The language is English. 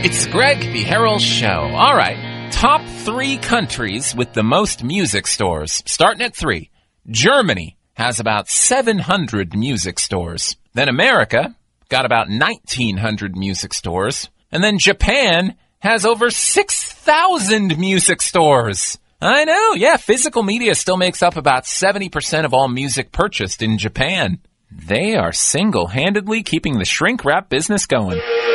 It's Greg the Herald Show. All right, top 3 countries with the most music stores. Starting at 3. Germany has about 700 music stores. Then America got about 1,900 music stores. And then Japan has over 6,000 music stores. I know, yeah, physical media still makes up about 70% of all music purchased in Japan. They are single-handedly keeping the shrink wrap business going.